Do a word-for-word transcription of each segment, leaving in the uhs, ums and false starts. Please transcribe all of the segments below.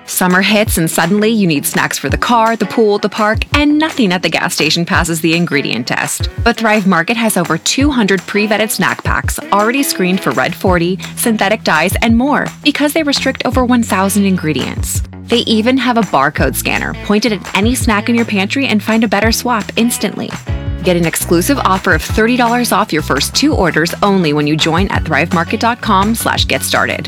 Summer hits and suddenly you need snacks for the car, the pool, the park, and nothing at the gas station passes the ingredient test. But Thrive Market has over two hundred pre-vetted snack packs already screened for Red forty, synthetic dyes, and more because they restrict over one thousand ingredients. They even have a barcode scanner pointed at any snack in your pantry and find a better swap instantly. Get an exclusive offer of thirty dollars off your first two orders only when you join at thrivemarket.com slash get started.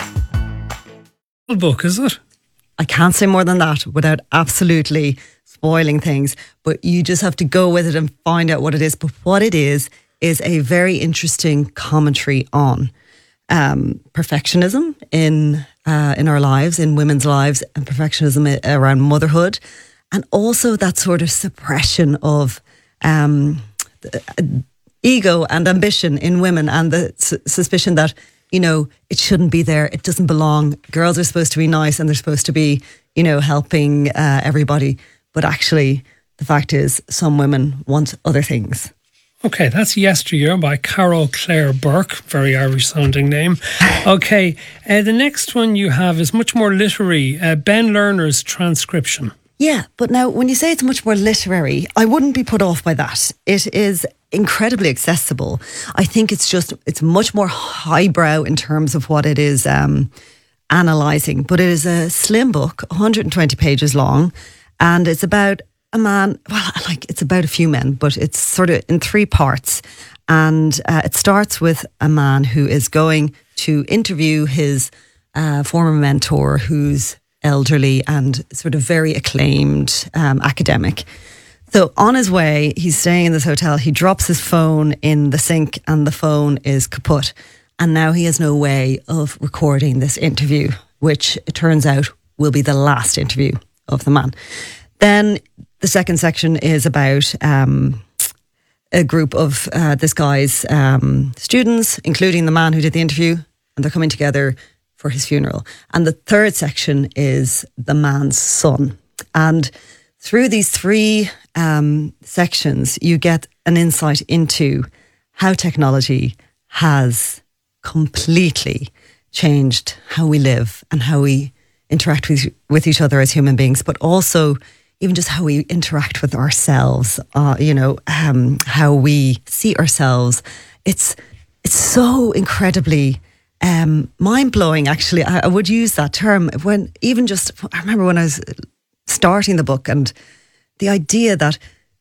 Book, is it? I can't say more than that without absolutely spoiling things, but you just have to go with it and find out what it is. But what it is, is a very interesting commentary on um, perfectionism in uh, in our lives, in women's lives, and perfectionism around motherhood, and also that sort of suppression of um, ego and ambition in women, and the su- suspicion that, you know, it shouldn't be there. It doesn't belong. Girls are supposed to be nice and they're supposed to be, you know, helping uh, everybody. But actually, the fact is, some women want other things. Okay, that's Yesteryear by Carol Claire Burke. Very Irish sounding name. Okay, uh, the next one you have is much more literary. Uh, Ben Lerner's Transcription. Yeah, but now when you say it's much more literary, I wouldn't be put off by that. It is incredibly accessible. I think it's just, it's much more highbrow in terms of what it is um, analysing. But it is a slim book, one hundred twenty pages long, and it's about a man, well, like it's about a few men, but it's sort of in three parts. And uh, it starts with a man who is going to interview his uh, former mentor, who's elderly and sort of very acclaimed um, academic. So on his way, he's staying in this hotel. He drops his phone in the sink and the phone is kaput. And now he has no way of recording this interview, which it turns out will be the last interview of the man. Then the second section is about um, a group of uh, this guy's um, students, including the man who did the interview, and they're coming together for his funeral. And the third section is the man's son. And through these three um, sections, you get an insight into how technology has completely changed how we live and how we interact with, with each other as human beings, but also even just how we interact with ourselves, uh, you know, um, how we see ourselves. It's it's so incredibly um, mind-blowing, actually. I, I would use that term. When even just, I remember when I was starting the book, and the idea that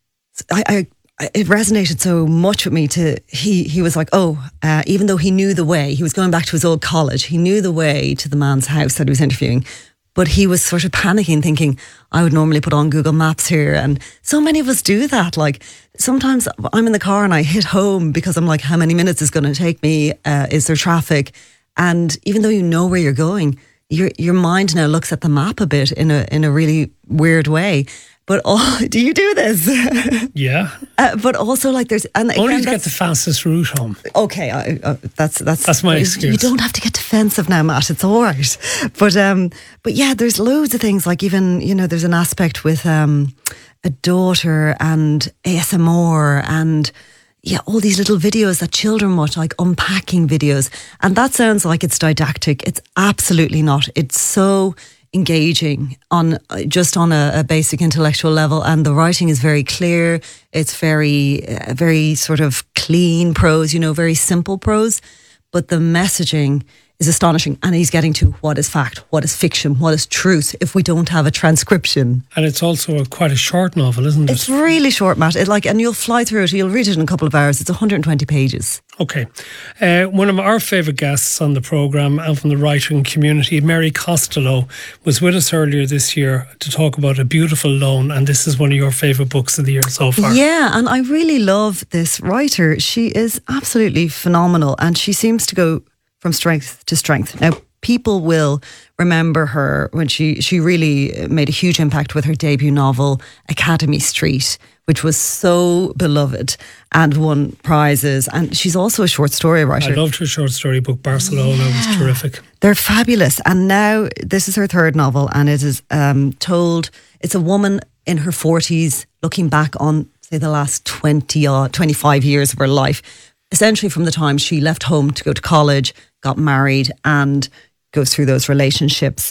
I, I it resonated so much with me. To he he was like, oh, uh, even though he knew the way, he was going back to his old college, he knew the way to the man's house that he was interviewing, but he was sort of panicking, thinking, I would normally put on Google Maps here. And so many of us do that. Like, sometimes I'm in the car and I hit home because I'm like, how many minutes is going to take me? Uh, is there traffic? And even though you know where you're going, your your mind now looks at the map a bit in a in a really weird way. But oh, do you do this? Yeah. Uh, but also, like, there's and only again, to get the fastest route home. Okay, I, uh, that's that's that's my excuse. You don't have to get defensive now, Matt. It's all right. But um, but yeah, there's loads of things. Like, even, you know, there's an aspect with um, a daughter and A S M R and yeah, all these little videos that children watch, like unpacking videos, and that sounds like it's didactic. It's absolutely not. It's so engaging on just on a, a basic intellectual level, and the writing is very clear. It's very uh, very sort of clean prose, you know, very simple prose, but the messaging is astonishing, and he's getting to what is fact, what is fiction, what is truth if we don't have a transcription. And it's also a, quite a short novel, isn't it? It's really short, Matt. It, like, and you'll fly through it. You'll read it in a couple of hours. It's one hundred twenty pages. Okay. Uh, one of our favourite guests on the programme and from the writing community, Mary Costello, was with us earlier this year to talk about A Beautiful Loan, and this is one of your favourite books of the year so far. Yeah, and I really love this writer. She is absolutely phenomenal, and she seems to go from strength to strength. Now, people will remember her when she, she really made a huge impact with her debut novel, Academy Street, which was so beloved and won prizes. And she's also a short story writer. I loved her short story book, Barcelona. Yeah. It was terrific. They're fabulous. And now this is her third novel, and it is um, told, it's a woman in her forties looking back on, say, the last twenty or twenty-five years of her life, essentially from the time she left home to go to college, got married, and goes through those relationships